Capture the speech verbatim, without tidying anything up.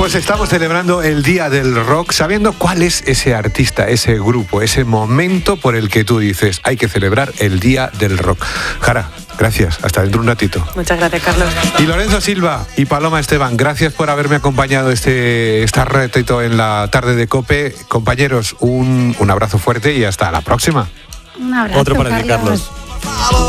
pues estamos celebrando el Día del Rock, sabiendo cuál es ese artista, ese grupo, ese momento por el que tú dices, hay que celebrar el Día del Rock. Jara, gracias. Hasta dentro de un ratito. Muchas gracias, Carlos. Y Lorenzo Silva y Paloma Esteban, gracias por haberme acompañado este, esta ratito en la tarde de COPE. Compañeros, un, un abrazo fuerte y hasta la próxima. Un abrazo, Otro para ti, Carlos. Carlos.